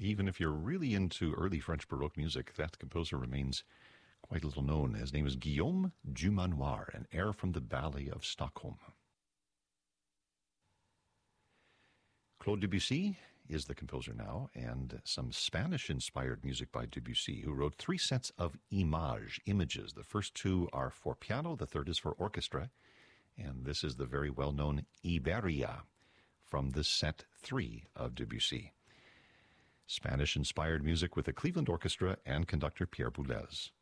Even if you're really into early French Baroque music, that composer remains quite little known. His name is Guillaume Dumanoir, an air from the Ballet of Stockholm. Claude Debussy is the composer now, and some Spanish-inspired music by Debussy, who wrote 3 sets of images. The first 2 are for piano, the third is for orchestra, and this is the very well-known Iberia from the set 3 of Debussy. Spanish-inspired music with the Cleveland Orchestra and conductor Pierre Boulez.